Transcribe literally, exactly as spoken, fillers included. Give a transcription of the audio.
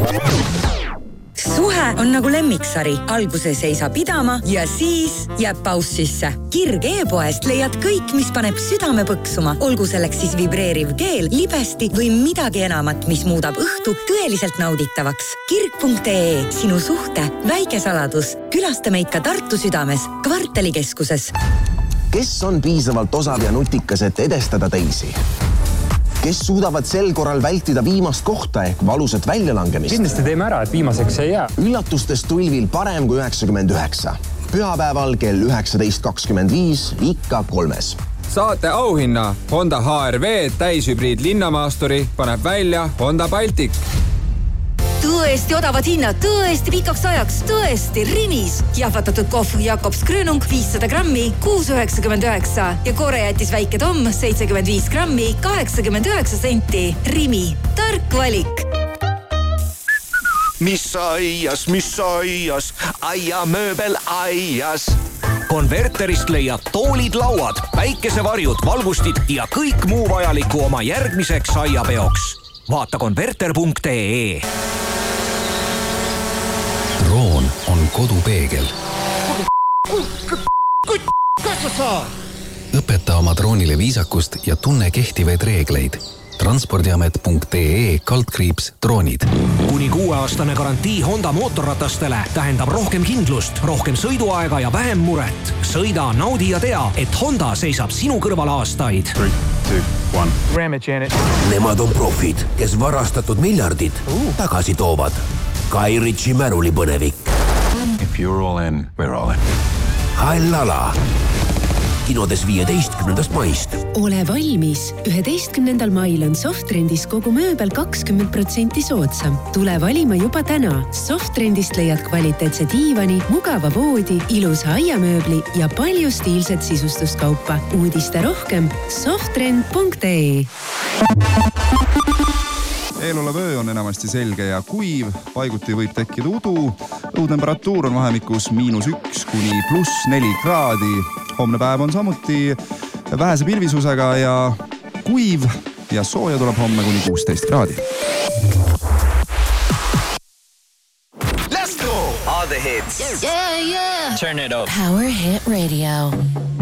Suhe on nagu lemmiksari. Alguses ei saa pidama ja siis jääb paus sisse. Kirg e-poest leiad kõik, mis paneb südame põksuma. Olgu selleks siis vibreeriv keel, libesti või midagi enamat, mis muudab õhtu tõeliselt nauditavaks. kirg punkt ee, sinu suhte väike saladus. Külasta meid ka Tartu südames, kvartalikeskuses. Kes on piisavalt osav ja nutikas, et edestada teisi? Kes suudavad sel korral vältida viimast kohta ehk valusat väljalangemist? Kindlasti teeme ära, et viimaseks ei jää. Üllatustest tulvil parem kui üheksakümmend üheksa. Pühapäeval kell üheksateist kakskümmend viis ikka kolmes. Saate auhinna Honda H R V täishübriid linnamaasturi paneb välja Honda Baltic. Tõesti odavad hinnad, tõesti pikaks ajaks, tõesti Rimis. Jahvatatud kohv Jakobs Grönung viissada grammi, kuus üheksakümmend üheksa ja korejätis väike tomm seitsekümmend viis grammi, kaheksakümmend üheksa senti. Rimi, tark valik. Mis aias, mis aias, aia mööbel aias. Konverterist leiad toolid, lauad, päikesevarjud, valgustid ja kõik muu vajaliku oma järgmiseks aiapeoks. Vaata konverter punkt ee. Roon on kodupeegel. Õpeta oma droonile viisakust ja tunne kehtivaid reegleid. transpordiamet punkt ee kaldkriips droonid. Kuni kuueaastane garantii Honda mootorratastele tähendab rohkem kindlust, rohkem sõiduaega ja vähem muret. Sõida, naudi ja tea, et Honda seisab sinu kõrval aastaid. Nemad on profid, kes varastatud miljardid tagasi toovad. Guy Ritchie märuli põnevik. If you're all in, we're all in. Hallala. Kinodes viieteistkümnendast maist. Ole valmis. üheteistkümnendal mail on Softrendis kogu mööbel kakskümmend protsenti soodsam. Tule valima juba täna. Softrendist leiad kvaliteetse diivani, mugava voodi, ilusa aiamööbli ja palju stiilset sisustuskaupa. Uudiste rohkem softrend punkt ee. Eelolev öö on enamasti selge ja kuiv, paiguti võib tekkida udu. Õhutemperatuur on vahemikus miinus üks kuni pluss neli kraadi. Homne päev on samuti vähese pilvisusega ja kuiv ja sooja tuleb homme kuni kuusteist kraadi. Let's go! All the hits. Yeah, yeah. Turn it up. Power Hit Radio.